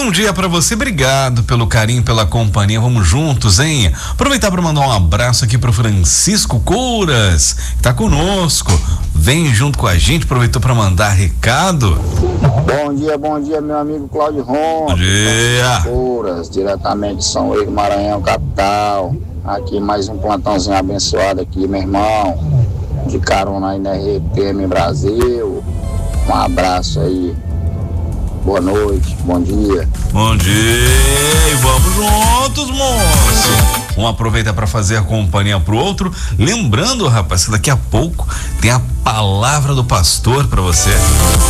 Bom dia pra você, obrigado pelo carinho, pela companhia, vamos juntos, hein? Aproveitar para mandar um abraço aqui pro Francisco Couras, que tá conosco, vem junto com a gente, aproveitou para mandar recado. Bom dia, meu amigo Cláudio Ron. Bom dia. Couras, diretamente de São Luís, Maranhão, capital. Aqui mais um plantãozinho abençoado aqui, meu irmão, de carona aí na RPM Brasil. Um abraço aí. Boa noite, bom dia. Bom dia e vamos juntos, moço. Um aproveita para fazer a companhia pro outro. Lembrando, rapaz, que daqui a pouco tem a palavra do pastor para você.